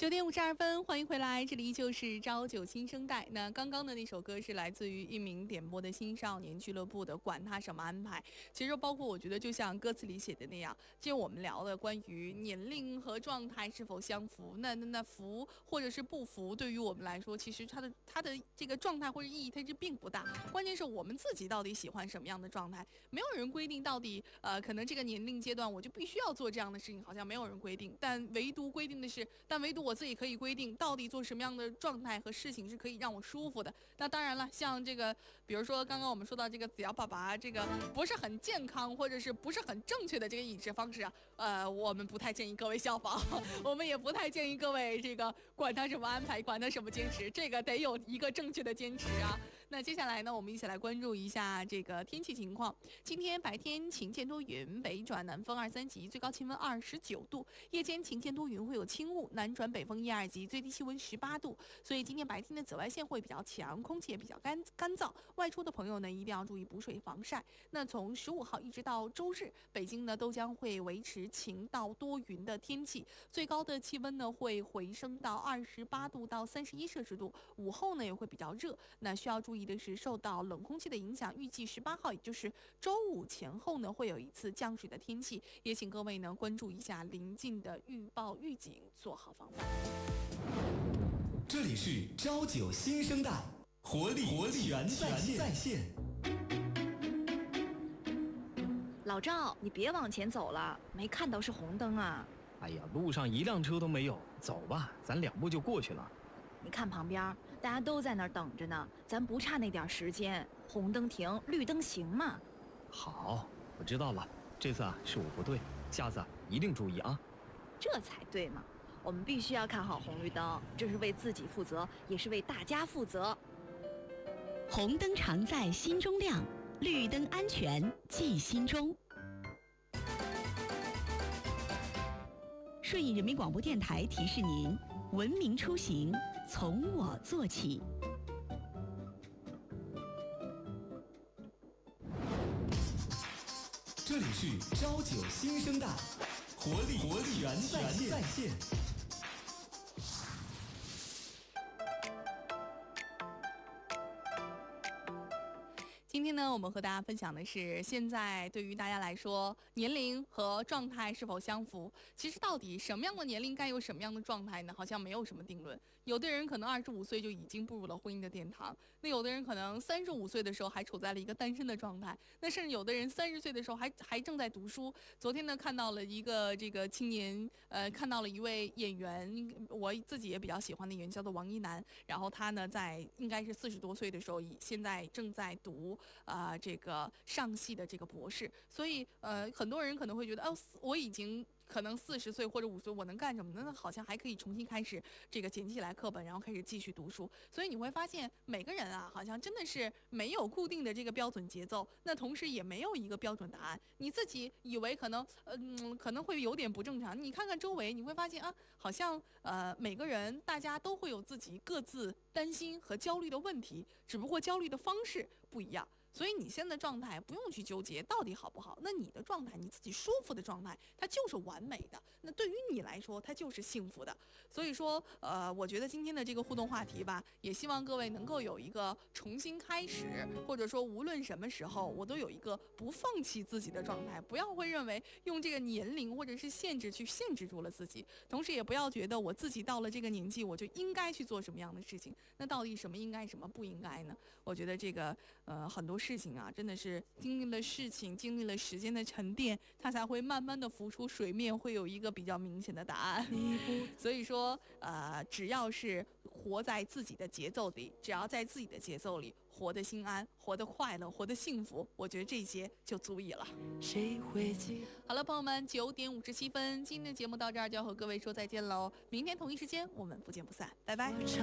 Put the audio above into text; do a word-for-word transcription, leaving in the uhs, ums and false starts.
九点五十二分，欢迎回来，这里依旧是朝九新生代。那刚刚的那首歌是来自于一名点播的新少年俱乐部的《管他什么安排》。其实包括我觉得就像歌词里写的那样，今天我们聊的关于年龄和状态是否相符，那那那符或者是不符，对于我们来说，其实它的它的这个状态或者意义它是并不大。关键是我们自己到底喜欢什么样的状态，没有人规定到底呃可能这个年龄阶段我就必须要做这样的事情，好像没有人规定，但唯独规定的是，但唯独我自己可以规定到底做什么样的状态和事情是可以让我舒服的。那当然了，像这个比如说刚刚我们说到这个子瑶爸爸这个不是很健康或者是不是很正确的这个饮食方式啊，呃我们不太建议各位效仿，我们也不太建议各位这个管他什么安排，管他什么坚持，这个得有一个正确的坚持啊。那接下来呢，我们一起来关注一下这个天气情况。今天白天晴间多云，北转南风二三级，最高气温二十九度；夜间晴间多云，会有轻雾，南转北风一二级，最低气温十八度。所以今天白天的紫外线会比较强，空气也比较干干燥。外出的朋友呢，一定要注意补水防晒。那从十五号一直到周日，北京呢都将会维持晴到多云的天气，最高的气温呢会回升到二十八度到三十一摄氏度。午后呢也会比较热。那需要注意的是，受到冷空气的影响，预计十八号也就是周五前后呢会有一次降水的天气，也请各位呢关注一下临近的预报预警，做好防范。 这里是朝九新生代，活力活力全在线。在线老赵，你别往前走了，没看到是红灯啊！ 哎呀，路上一辆车都没有，走吧，咱两步就过去了。 你看旁边，大家都在那儿等着呢，咱不差那点时间，红灯停，绿灯行嘛。 好，我知道了，这次啊是我不对，下次啊一定注意啊。 这才对嘛，我们必须要看好红绿灯，这是为自己负责，也是为大家负责。 红灯常在心中亮，绿灯安全记心中。顺义人民广播电台提示您：文明出行从我做起。 这里是朝九新生代，活力活力全在线。 今天呢，我们和大家分享的是，现在对于大家来说，年龄和状态是否相符？其实到底什么样的年龄该有什么样的状态呢？好像没有什么定论。有的人可能二十五岁就已经步入了婚姻的殿堂，那有的人可能三十五岁的时候还处在了一个单身的状态，那甚至有的人三十岁的时候还还正在读书。昨天呢，看到了一个这个青年，呃，看到了一位演员，我自己也比较喜欢的演员，叫做王一楠。然后他呢，在应该是四十多岁的时候，现在正在读。啊、呃，这个上戏的这个博士，所以呃，很多人可能会觉得，哦，我已经可能四十岁或者五十岁，我能干什么呢？那好像还可以重新开始这个捡起来课本，然后开始继续读书。所以你会发现，每个人啊，好像真的是没有固定的这个标准节奏，那同时也没有一个标准答案。你自己以为可能，嗯，可能会有点不正常。你看看周围，你会发现啊，好像呃，每个人大家都会有自己各自担心和焦虑的问题，只不过焦虑的方式不一样。所以你现在的状态不用去纠结到底好不好，那你的状态，你自己舒服的状态，它就是完美的。那对于你来说，它就是幸福的。所以说，呃，我觉得今天的这个互动话题吧，也希望各位能够有一个重新开始，或者说无论什么时候，我都有一个不放弃自己的状态，不要会认为用这个年龄或者是限制去限制住了自己，同时也不要觉得我自己到了这个年纪，我就应该去做什么样的事情。那到底什么应该，什么不应该呢？我觉得这个，呃，很多事情啊，真的是经历了事情，经历了时间的沉淀，它才会慢慢的浮出水面，会有一个比较明显的答案。所以说，呃，只要是活在自己的节奏里，只要在自己的节奏里活得心安，活得快乐，活得幸福，我觉得这些就足以了。谁会记？好了，朋友们，九点五十七分，今天的节目到这儿就要和各位说再见喽。明天同一时间，我们不见不散，拜拜。